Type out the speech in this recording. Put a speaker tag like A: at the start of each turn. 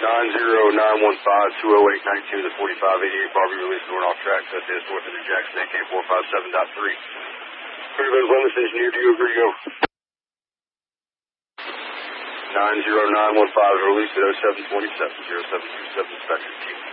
A: 90915-208-92, the 4588 Barbie release north off track, set is north into Jackson, AK 457.3. Clear those limits, engineer, do you agree, go? 90915, release at 0727, 0727, Spectre,